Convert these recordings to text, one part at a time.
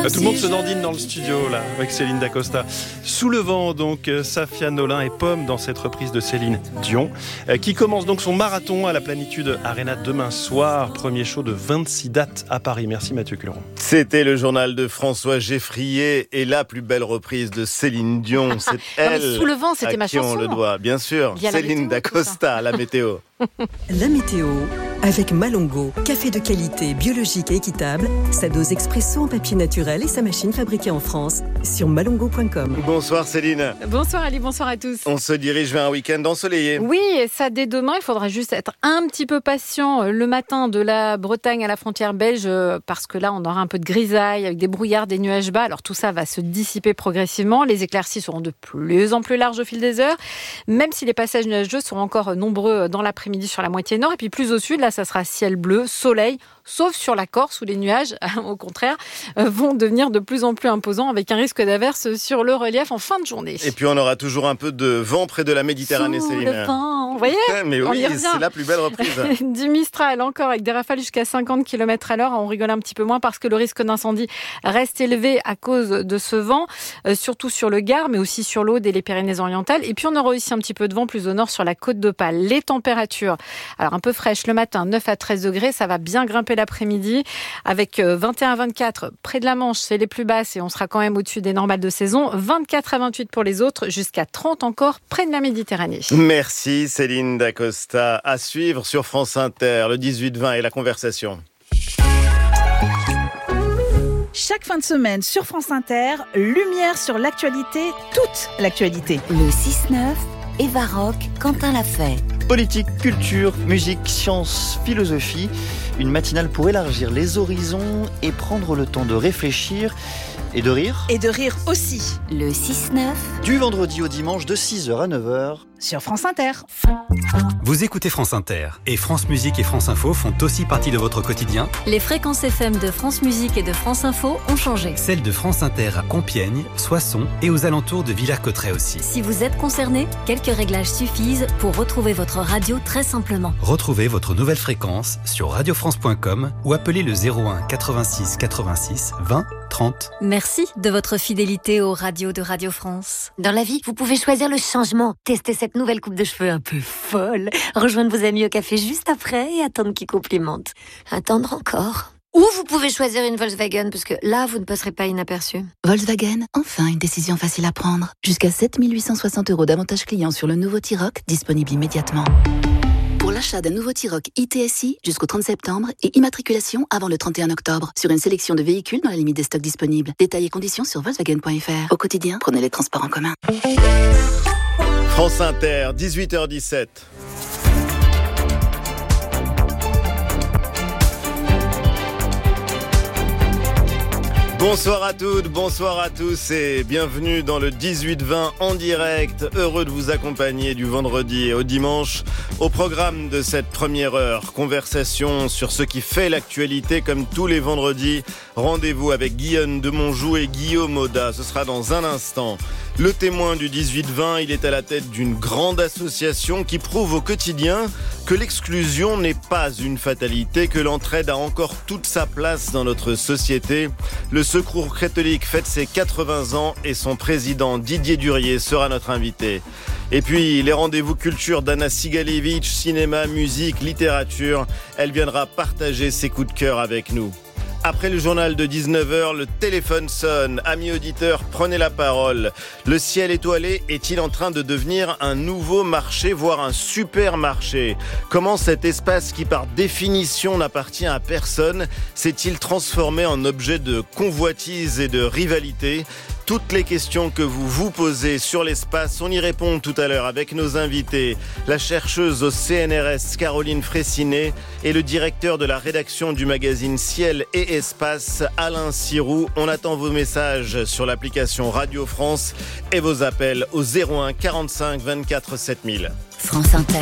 Tout le monde se dandine dans le studio là avec Céline Dacosta. Sous le vent donc, Safia Nolin et Pomme dans cette reprise de Céline Dion qui commence donc son marathon à la Plénitude Arena demain soir. Premier show de 26 dates à Paris. Merci Mathieu Culeron. C'était le journal de François Geffrier et la plus belle reprise de Céline Dion. C'est elle Sous le vent, c'était ma chanson. on le doit, bien sûr. Céline Dacosta, la météo. La météo avec Malongo, café de qualité, biologique et équitable, sa dose expresso en papier naturel et sa machine fabriquée en France sur malongo.com. Bonsoir Céline. Bonsoir Ali, bonsoir à tous. On se dirige vers un week-end ensoleillé. Oui, et ça dès demain, il faudra juste être un petit peu patient le matin de la Bretagne à la frontière belge parce que là on aura un peu de grisaille avec des brouillards, des nuages bas. Alors tout ça va se dissiper progressivement. Les éclaircies seront de plus en plus larges au fil des heures, même si les passages nuageux seront encore nombreux dans l'après-midi sur la moitié nord. Et puis plus au sud, là ça sera ciel bleu, soleil, sauf sur la Corse où les nuages, au contraire, vont devenir de plus en plus imposants avec un risque d'averse sur le relief en fin de journée. Et puis on aura toujours un peu de vent près de la Méditerranée, Sous Céline. le vent, vous voyez ? Mais oui, c'est la plus belle reprise. Du Mistral encore avec des rafales jusqu'à 50 km/h. On rigole un petit peu moins parce que le risque d'incendie reste élevé à cause de ce vent, surtout sur le Gard, mais aussi sur l'Aude et les Pyrénées-Orientales. Et puis on aura aussi un petit peu de vent plus au nord sur la côte d'Opale. Les températures, alors un peu fraîches le matin, 9 à 13 degrés, ça va bien grimper l'après-midi avec 21 à 24 près de la Manche, c'est les plus basses et on sera quand même au-dessus des normales de saison, 24 à 28 pour les autres, jusqu'à 30 encore près de la Méditerranée. Merci Céline Dacosta. À suivre sur France Inter, le 18-20 et la conversation. Chaque fin de semaine sur France Inter, lumière sur l'actualité, toute l'actualité. Le 6-9, Eva Rock, Quentin Lafay. Politique, culture, musique, science, philosophie. Une matinale pour élargir les horizons et prendre le temps de réfléchir et de rire. Et de rire aussi. Le 6-9. Du vendredi au dimanche de 6h à 9h. Sur France Inter. Vous écoutez France Inter et France Musique et France Info font aussi partie de votre quotidien. Les fréquences FM de France Musique et de France Info ont changé. Celles de France Inter à Compiègne, Soissons et aux alentours de Villers-Cotterêts aussi. Si vous êtes concerné, quelques réglages suffisent pour retrouver votre radio très simplement. Retrouvez votre nouvelle fréquence sur radiofrance.com ou appelez le 01 86 86 20 30. Merci de votre fidélité aux radios de Radio France. Dans la vie, vous pouvez choisir le changement. Tester cette nouvelle coupe de cheveux un peu folle. Rejoindre vos amis au café juste après et attendre qu'ils complimentent. Attendre encore. Ou vous pouvez choisir une Volkswagen, parce que là, vous ne passerez pas inaperçu. Volkswagen, enfin une décision facile à prendre. Jusqu'à 7 860 € d'avantages clients sur le nouveau T-Roc, disponible immédiatement. Pour l'achat d'un nouveau T-Roc ITSI jusqu'au 30 septembre et immatriculation avant le 31 octobre sur une sélection de véhicules dans la limite des stocks disponibles. Détails et conditions sur Volkswagen.fr. Au quotidien, prenez les transports en commun. France Inter, 18h17. Bonsoir à toutes, bonsoir à tous et bienvenue dans le 18-20 en direct. Heureux de vous accompagner du vendredi au dimanche. Au programme de cette première heure, conversation sur ce qui fait l'actualité comme tous les vendredis. Rendez-vous avec Guillaume Demonjou et Guillaume Audat. Ce sera dans un instant. Le témoin du 18-20, il est à la tête d'une grande association qui prouve au quotidien que l'exclusion n'est pas une fatalité, que l'entraide a encore toute sa place dans notre société. Le Secours catholique fête ses 80 ans et son président Didier Durier sera notre invité. Et puis les rendez-vous culture d'Anna Sigalevitch, cinéma, musique, littérature. Elle viendra partager ses coups de cœur avec nous. Après le journal de 19h, le téléphone sonne. Amis auditeurs, prenez la parole. Le ciel étoilé est-il en train de devenir un nouveau marché, voire un supermarché ? Comment cet espace qui par définition n'appartient à personne s'est-il transformé en objet de convoitise et de rivalité ? Toutes les questions que vous vous posez sur l'espace, on y répond tout à l'heure avec nos invités. La chercheuse au CNRS Caroline Fraissinet et le directeur de la rédaction du magazine Ciel et Espace Alain Siroux. On attend vos messages sur l'application Radio France et vos appels au 01 45 24 7000. France Inter,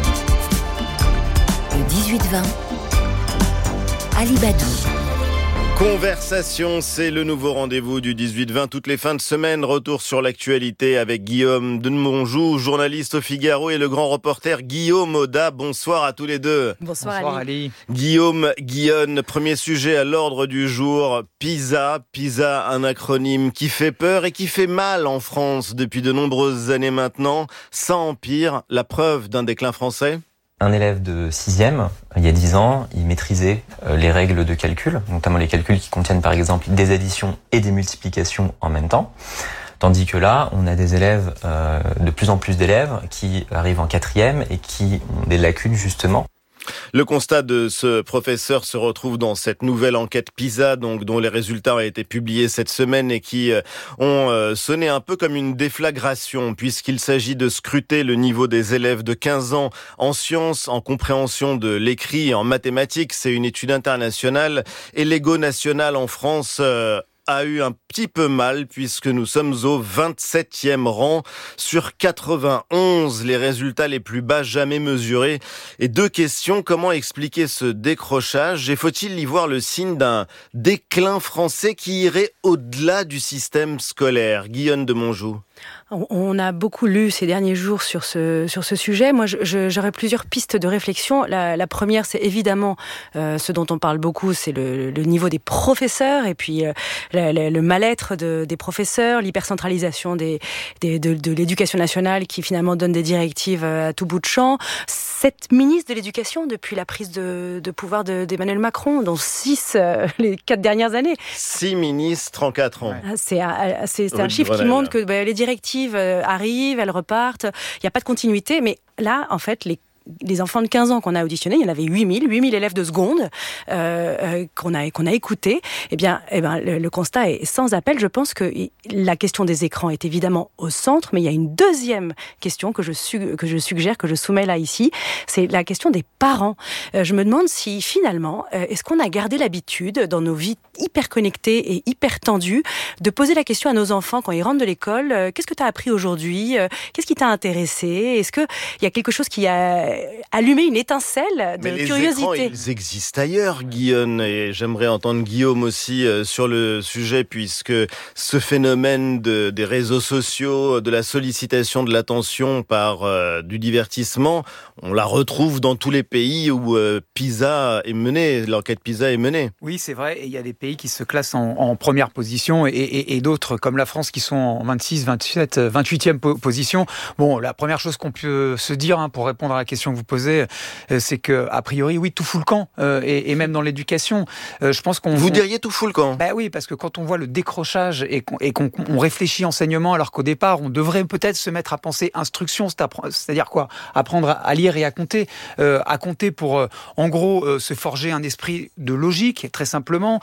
le 18-20, Ali Badou. Conversation, c'est le nouveau rendez-vous du 18-20 toutes les fins de semaine. Retour sur l'actualité avec Guillaume Demonjou, journaliste au Figaro, et le grand reporter Guillaume Audat. Bonsoir à tous les deux. Bonsoir Ali. Guillaume, Guillaume, premier sujet à l'ordre du jour. PISA, un acronyme qui fait peur et qui fait mal en France depuis de nombreuses années maintenant. Ça empire, la preuve d'un déclin français. Un élève de 6e, il y a 10 ans, il maîtrisait les règles de calcul, notamment les calculs qui contiennent par exemple des additions et des multiplications en même temps. Tandis que là, on a des élèves, de plus en plus d'élèves qui arrivent en 4e et qui ont des lacunes justement. Le constat de ce professeur se retrouve dans cette nouvelle enquête PISA, donc dont les résultats ont été publiés cette semaine et qui ont sonné un peu comme une déflagration, puisqu'il s'agit de scruter le niveau des élèves de 15 ans en sciences, en compréhension de l'écrit et en mathématiques. C'est une étude internationale et l'ego national en France a eu un petit peu mal puisque nous sommes au 27e rang sur 91, les résultats les plus bas jamais mesurés. Et deux questions, comment expliquer ce décrochage et faut-il y voir le signe d'un déclin français qui irait au-delà du système scolaire? Guillaume Demonjou. On a beaucoup lu ces derniers jours sur ce sujet. Moi, j'aurais plusieurs pistes de réflexion. La première, c'est évidemment ce dont on parle beaucoup, c'est le niveau des professeurs et puis le mal-être des professeurs, l'hypercentralisation de l'éducation nationale qui finalement donne des directives à tout bout de champ. 7 ministres de l'éducation depuis la prise de pouvoir d'Emmanuel Macron, dont 6 les 4 dernières années. 6 ministres en 4 ans. C'est un chiffre qui montre que les directives arrivent, elles repartent. Il n'y a pas de continuité, mais là, en fait, les enfants de 15 ans qu'on a auditionnés, il y en avait 8000 élèves de seconde qu'on a écoutés. Eh bien, le constat est sans appel. Je pense que la question des écrans est évidemment au centre, mais il y a une deuxième question que je suggère, que je soumets là ici, c'est la question des parents. Je me demande si finalement, est-ce qu'on a gardé l'habitude dans nos vies hyper connectées et hyper tendues de poser la question à nos enfants quand ils rentrent de l'école, qu'est-ce que tu as appris aujourd'hui, qu'est-ce qui t'a intéressé, est-ce qu'il y a quelque chose qui a allumé une étincelle de curiosité? Les écrans, ils existent ailleurs, Guillaume, et j'aimerais entendre Guillaume aussi sur le sujet, puisque ce phénomène des réseaux sociaux, de la sollicitation de l'attention par du divertissement, on la retrouve dans tous les pays où PISA est menée, l'enquête PISA est menée. Oui, c'est vrai, et il y a des pays qui se classent en première position et d'autres, comme la France, qui sont en 26, 27, 28e position. Bon, la première chose qu'on peut se dire pour répondre à la question que vous posez, c'est que a priori, oui, tout fout le camp, et même dans l'éducation, je pense qu'on... Vous diriez tout fout le camp? Oui, parce que quand on voit le décrochage et qu'on réfléchit enseignement, alors qu'au départ, on devrait peut-être se mettre à penser instruction, c'est-à-dire quoi? Apprendre à lire et à compter pour, en gros, se forger un esprit de logique, très simplement,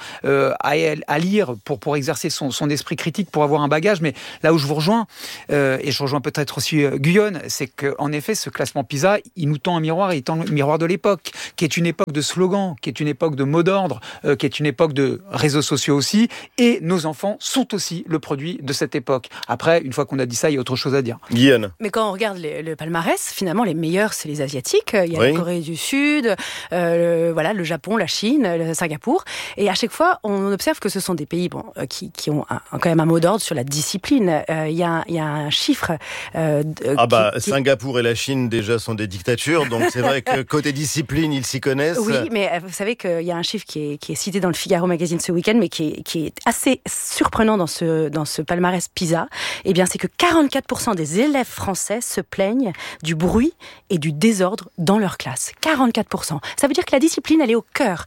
à lire pour exercer son esprit critique, pour avoir un bagage. Mais là où je vous rejoins, et je rejoins peut-être aussi Guillaume, c'est qu'en effet, ce classement PISA, il nous tend un miroir, et il tend le miroir de l'époque, qui est une époque de slogans, qui est une époque de mots d'ordre, qui est une époque de réseaux sociaux aussi, et nos enfants sont aussi le produit de cette époque. Après, une fois qu'on a dit ça, il y a autre chose à dire. Guillaume. Mais quand on regarde le palmarès, finalement, les meilleurs, c'est les Asiatiques. Il y a la Corée du Sud, le Japon, la Chine, le Singapour. Et à chaque fois, on observe que ce sont des pays qui ont quand même un mot d'ordre sur la discipline. Il y a un chiffre... Singapour et la Chine, déjà, sont des dictatures, donc c'est vrai que côté discipline, ils s'y connaissent. Oui, mais vous savez qu'il y a un chiffre qui est cité dans le Figaro Magazine ce week-end, mais qui est assez surprenant dans ce palmarès PISA. Eh bien, c'est que 44% des élèves français se plaignent du bruit et du désordre dans leur classe. 44%. Ça veut dire que la discipline, elle est au cœur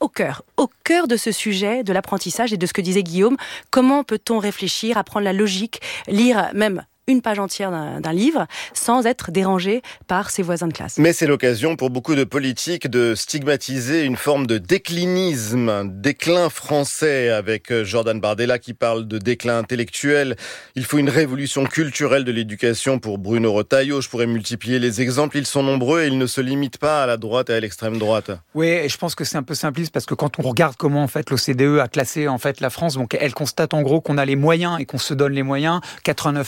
de ce sujet, de l'apprentissage et de ce que disait Guillaume. Comment peut-on réfléchir, apprendre la logique, lire même une page entière d'un livre sans être dérangé par ses voisins de classe. Mais c'est l'occasion pour beaucoup de politiques de stigmatiser une forme de déclinisme, un déclin français, avec Jordan Bardella qui parle de déclin intellectuel. Il faut une révolution culturelle de l'éducation pour Bruno Retailleau. Je pourrais multiplier les exemples, ils sont nombreux et ils ne se limitent pas à la droite et à l'extrême droite. Oui, et je pense que c'est un peu simpliste parce que quand on regarde comment en fait l'OCDE a classé en fait la France, donc elle constate en gros qu'on a les moyens et qu'on se donne les moyens, 89 milliards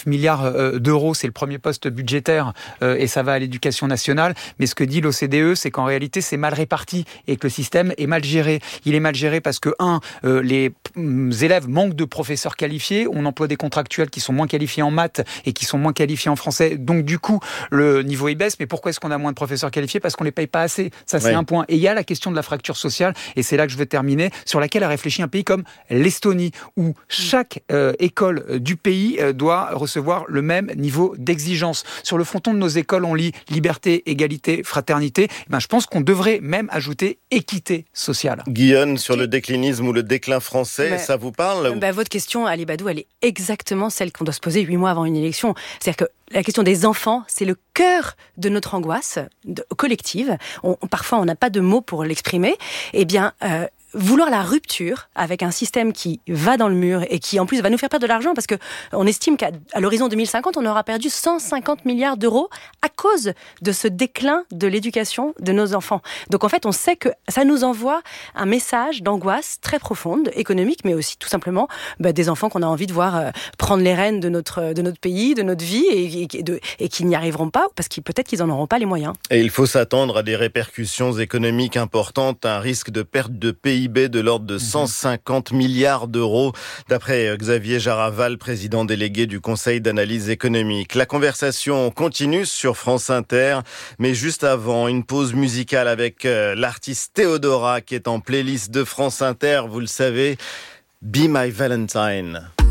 d'euros, c'est le premier poste budgétaire et ça va à l'éducation nationale. Mais ce que dit l'OCDE, c'est qu'en réalité, c'est mal réparti et que le système est mal géré. Il est mal géré parce que, les élèves manquent de professeurs qualifiés. On emploie des contractuels qui sont moins qualifiés en maths et qui sont moins qualifiés en français. Donc, du coup, le niveau, il baisse. Mais pourquoi est-ce qu'on a moins de professeurs qualifiés ? Parce qu'on les paye pas assez. Ça, c'est un point. Et il y a la question de la fracture sociale, et c'est là que je veux terminer, sur laquelle a réfléchi un pays comme l'Estonie, où chaque école du pays doit recevoir le même niveau d'exigence. Sur le fronton de nos écoles, on lit liberté, égalité, fraternité. Je pense qu'on devrait même ajouter équité sociale. Guillaume, sur le déclinisme ou le déclin français, ça vous parle ? Votre question, Ali Badou, elle est exactement celle qu'on doit se poser 8 mois avant une élection. C'est-à-dire que la question des enfants, c'est le cœur de notre angoisse collective. Parfois, on n'a pas de mots pour l'exprimer. Eh bien, vouloir la rupture avec un système qui va dans le mur et qui en plus va nous faire perdre de l'argent, parce que on estime qu'à l'horizon 2050, on aura perdu 150 milliards d'euros à cause de ce déclin de l'éducation de nos enfants. Donc en fait, on sait que ça nous envoie un message d'angoisse très profonde, économique, mais aussi tout simplement des enfants qu'on a envie de voir prendre les rênes de notre pays, de notre vie, et qui n'y arriveront pas parce que peut-être qu'ils n'en auront pas les moyens. Et il faut s'attendre à des répercussions économiques importantes, un risque de perte de PIB de l'ordre de 150 milliards d'euros, d'après Xavier Jarraval, président délégué du Conseil d'analyse économique. La conversation continue sur France Inter, mais juste avant, une pause musicale avec l'artiste Théodora qui est en playlist de France Inter, vous le savez, Be My Valentine.